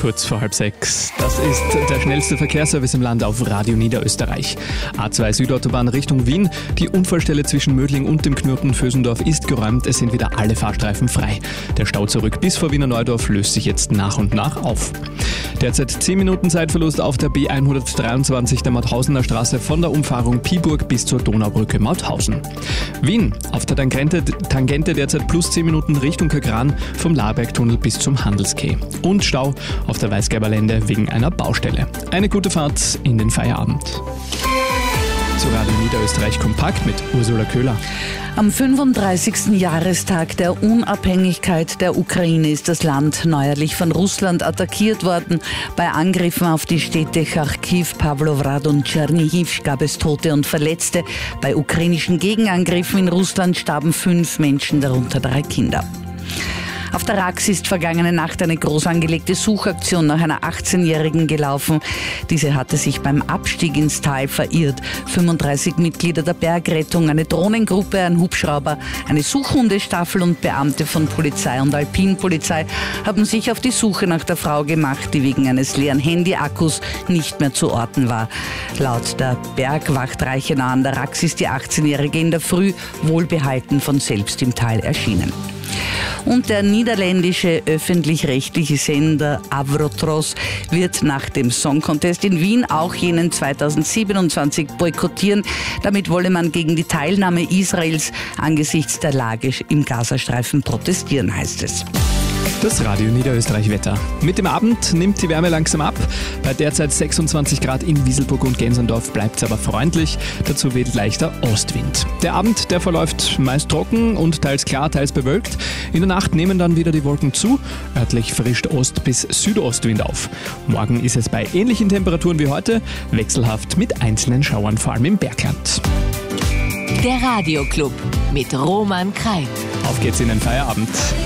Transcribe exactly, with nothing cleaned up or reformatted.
Kurz vor halb sechs. Das ist der schnellste Verkehrsservice im Land auf Radio Niederösterreich. A zwei Südautobahn Richtung Wien. Die Unfallstelle zwischen Mödling und dem Knoten Vösendorf ist geräumt. Es sind wieder alle Fahrstreifen frei. Der Stau zurück bis vor Wiener Neudorf löst sich jetzt nach und nach auf. Derzeit zehn Minuten Zeitverlust auf der B hundertdreiundzwanzig der Mauthausener Straße von der Umfahrung Piburg bis zur Donaubrücke Mauthausen. Wien, auf der Tangente, Tangente derzeit plus zehn Minuten Richtung Kagran vom Labergtunnel bis zum Handelskeh. Und Stau auf der Weißgerberlände wegen einer Baustelle. Eine gute Fahrt in den Feierabend. Zu Radio Niederösterreich kompakt mit Ursula Köhler. Am fünfunddreißigsten Jahrestag der Unabhängigkeit der Ukraine ist das Land neuerlich von Russland attackiert worden. Bei Angriffen auf die Städte Charkiw, Pawlowrad und Tschernihiw gab es Tote und Verletzte. Bei ukrainischen Gegenangriffen in Russland starben fünf Menschen, darunter drei Kinder. Auf der Rax ist vergangene Nacht eine groß angelegte Suchaktion nach einer achtzehnjährigen gelaufen. Diese hatte sich beim Abstieg ins Tal verirrt. fünfunddreißig Mitglieder der Bergrettung, eine Drohnengruppe, ein Hubschrauber, eine Suchhundestaffel und Beamte von Polizei und Alpinpolizei haben sich auf die Suche nach der Frau gemacht, die wegen eines leeren Handyakkus nicht mehr zu orten war. Laut der Bergwacht Reichenau an der Rax ist die achtzehnjährige in der Früh wohlbehalten von selbst im Tal erschienen. Und der niederländische öffentlich-rechtliche Sender Avrotros wird nach dem Song Contest in Wien auch jenen zweitausendsiebenundzwanzig boykottieren. Damit wolle man gegen die Teilnahme Israels angesichts der Lage im Gazastreifen protestieren, heißt es. Das Radio Niederösterreich Wetter. Mit dem Abend nimmt die Wärme langsam ab. Bei derzeit sechsundzwanzig Grad in Wieselburg und Gensendorf bleibt es aber freundlich. Dazu weht leichter Ostwind. Der Abend, der verläuft meist trocken und teils klar, teils bewölkt. In der Nacht nehmen dann wieder die Wolken zu. Örtlich frischt Ost- bis Südostwind auf. Morgen ist es bei ähnlichen Temperaturen wie heute wechselhaft mit einzelnen Schauern, vor allem im Bergland. Der Radioclub mit Roman Krein. Auf geht's in den Feierabend.